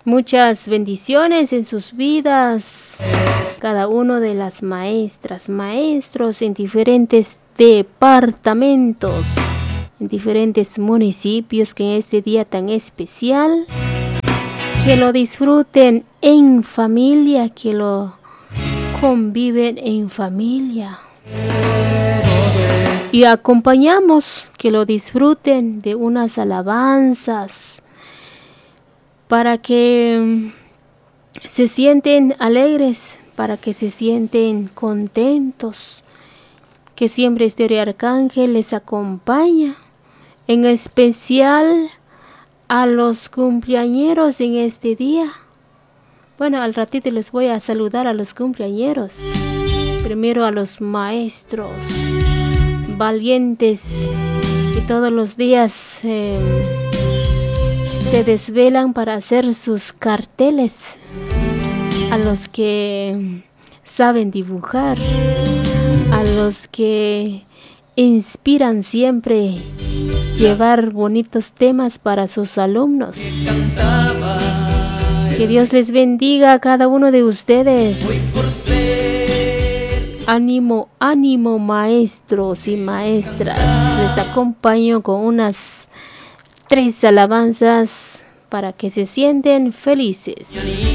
Muchas bendiciones en sus vidas. Cada uno de las maestras, maestros en diferentes departamentos, en diferentes municipios, que en este día tan especial, que lo disfruten en familia, que lo conviven en familia. Y acompañamos que lo disfruten de unas alabanzas para que se sienten alegres, para que se sienten contentos, que siempre Estéreo Arcángel les acompaña, en especial a los cumpleañeros en este día. Bueno, al ratito les voy a saludar a los cumpleañeros. Primero a los maestros valientes que todos los días se desvelan para hacer sus carteles, a los que saben dibujar, a los que inspiran siempre llevar bonitos temas para sus alumnos. Que Dios les bendiga a cada uno de ustedes. Ánimo, ánimo, maestros y maestras. Les acompaño con unas 3 alabanzas para que se sienten felices.